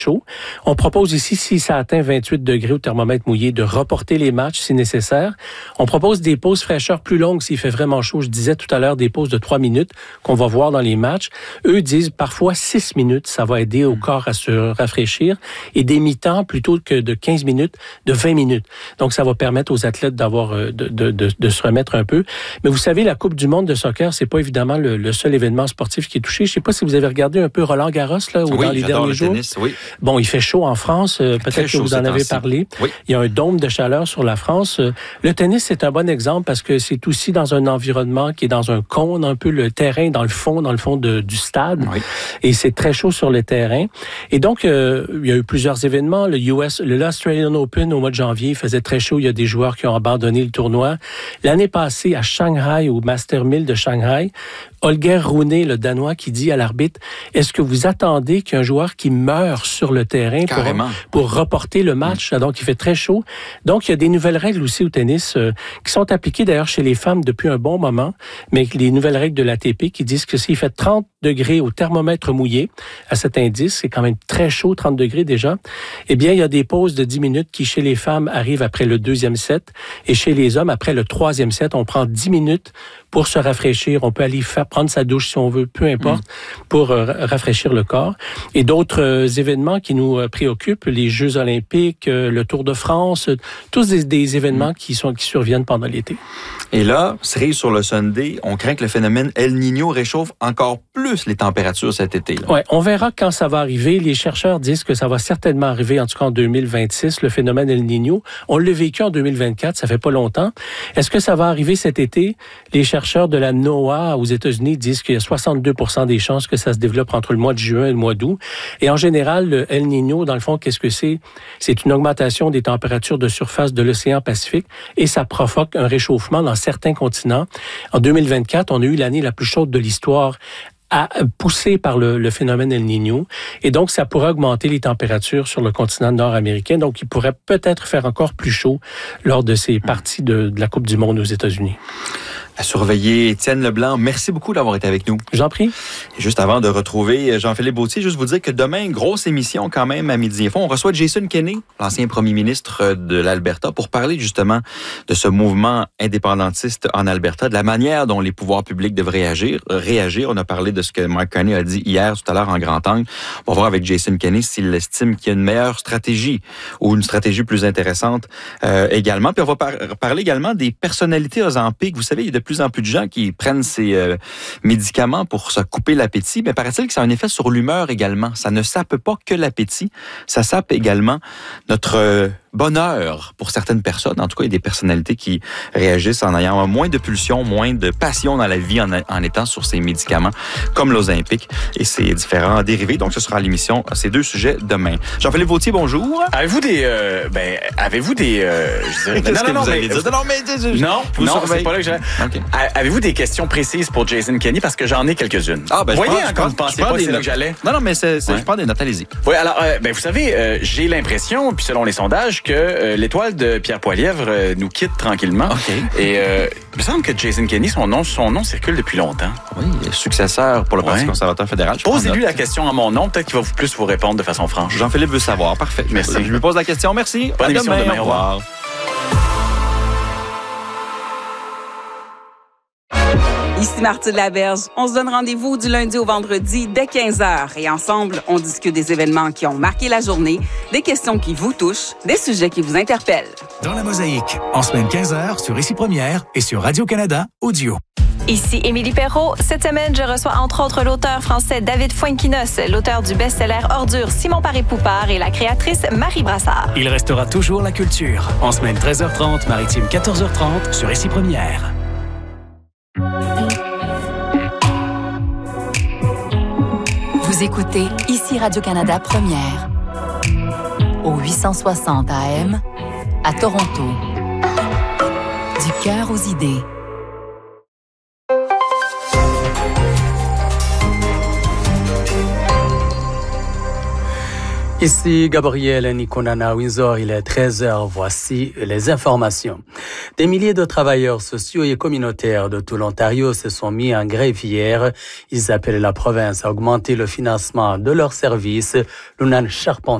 chaud. On propose ici, si ça atteint 28 degrés au thermomètre mouillé, de reporter les matchs si nécessaire. On propose des pauses fraîcheur plus longues s'il fait vraiment chaud. Je disais tout à l'heure des pauses de 3 minutes qu'on va voir dans les matchs. Eux disent parfois 6 minutes, ça va aider au corps à se rafraîchir. Et des mi-temps plutôt que de 15 minutes, de 20 minutes. Donc ça va permettre aux athlètes d'avoir de se remettre un peu. Mais vous savez, la Coupe du monde de soccer, c'est pas évidemment le seul événement sportif qui est touché. Je sais pas si vous avez regardé un peu Roland Garros là, dans les derniers jours. Tennis, oui. Bon, il fait chaud en France. Peut-être que vous en avez parlé. Oui. Il y a un dôme de chaleur sur la France. Le tennis, c'est un bon exemple parce que c'est aussi dans un environnement qui est dans un cône, un peu le terrain dans le fond du stade. Oui. Et c'est très chaud sur le terrain. Et donc, il y a eu plusieurs événements. L'Australian Open au mois de janvier, il faisait très chaud. Il y a des joueurs qui ont abandonné le tournoi. L'année passée, à Shanghai, au Master 1000 de Shanghai, Holger Rune, le Danois, qui dit à l'arbitre, est-ce que vous attendez qu'un joueur qui meurt sur le terrain pour reporter le match? Donc, il fait très chaud. Donc, il y a des nouvelles règles aussi au tennis qui sont appliquées d'ailleurs chez les femmes depuis un bon moment, mais les nouvelles règles de l'ATP qui disent que s'il fait 30 degrés au thermomètre mouillé, à cet indice, c'est quand même très chaud, 30 degrés déjà, eh bien, il y a des pauses de 10 minutes qui, chez les femmes, arrivent après le 2e set et chez les hommes, après le 3e set, on prend 10 minutes pour se rafraîchir. On peut aller prendre sa douche si on veut, peu importe, pour rafraîchir le corps. Et d'autres événements qui nous préoccupent, les Jeux olympiques, le Tour de France, tous des événements qui surviennent pendant l'été. Et là, cerise sur le Sunday, on craint que le phénomène El Niño réchauffe encore plus les températures cet été. Oui, on verra quand ça va arriver. Les chercheurs disent que ça va certainement arriver, en tout cas en 2026, le phénomène El Niño. On l'a vécu en 2024, ça fait pas longtemps. Est-ce que ça va arriver cet été? Les chercheurs de la NOAA aux États-Unis disent qu'il y a 62% des chances que ça se développe entre le mois de juin et le mois d'août. Et en général, le El Niño, dans le fond, qu'est-ce que c'est? C'est une augmentation des températures de surface de l'océan Pacifique et ça provoque un réchauffement dans certains continents. En 2024, on a eu l'année la plus chaude de l'histoire poussé par le phénomène El Niño. Et donc, ça pourrait augmenter les températures sur le continent nord-américain. Donc, il pourrait peut-être faire encore plus chaud lors de ces parties de la Coupe du monde aux États-Unis. À surveiller. Étienne Leblanc, merci beaucoup d'avoir été avec nous. J'en prie. Et juste avant de retrouver Jean-Philippe Bautier, juste vous dire que demain, grosse émission quand même à Midi Info. On reçoit Jason Kenney, l'ancien premier ministre de l'Alberta, pour parler justement de ce mouvement indépendantiste en Alberta, de la manière dont les pouvoirs publics devraient réagir. On a parlé de ce que Mark Carney a dit hier, tout à l'heure, en grand angle. On va voir avec Jason Kenney s'il estime qu'il y a une meilleure stratégie ou une stratégie plus intéressante également. Puis on va parler également des personnalités Ozempic. Vous savez, il y a de plus en plus de gens qui prennent ces médicaments pour se couper l'appétit, mais paraît-il que ça a un effet sur l'humeur également. Ça ne sape pas que l'appétit, ça sape également notre bonheur pour certaines personnes. En tout cas, il y a des personnalités qui réagissent en ayant moins de pulsions, moins de passion dans la vie en étant sur ces médicaments, comme l'Ozempic et ses différents dérivés. Donc, ce sera à l'émission, ces deux sujets demain. Jean-Philippe Bautier, bonjour. Avez-vous des... Non, c'est pas là que j'allais... Okay. Avez-vous des questions précises pour Jason Kenney? Parce que j'en ai quelques-unes. Voyez, quand vous pensez pas que c'est là que j'allais. Non, mais je prends des notes, allez-y. Oui, alors, vous savez, j'ai l'impression, puis selon les sondages, que l'étoile de Pierre Poilievre nous quitte tranquillement. Okay. Et il me semble que Jason Kenney, son nom circule depuis longtemps. Oui, successeur pour le Parti conservateur fédéral. Posez-lui la question à mon nom, peut-être qu'il va plus vous répondre de façon franche. Jean-Philippe veut savoir. Parfait. Merci. Je lui pose la question. Merci. Bonne émission demain. Au revoir. Ici Marthe Laberge. On se donne rendez-vous du lundi au vendredi dès 15h. Et ensemble, on discute des événements qui ont marqué la journée, des questions qui vous touchent, des sujets qui vous interpellent. Dans la Mosaïque, en semaine 15h sur Ici Première et sur Radio-Canada Audio. Ici Émilie Perrault. Cette semaine, je reçois entre autres l'auteur français David Fuenquinos, l'auteur du best-seller Ordure Simon Paré-Poupard et la créatrice Marie Brassard. Il restera toujours la culture. En semaine 13h30, maritime 14h30 sur Ici Première. Vous écoutez Ici Radio-Canada Première. Au 860 AM, à Toronto. Du cœur aux idées. Ici Gabriel Nikonana Windsor, il est 13h, voici les informations. Des milliers de travailleurs sociaux et communautaires de tout l'Ontario se sont mis en grève hier. Ils appellent la province à augmenter le financement de leurs services. Lunan Charpentier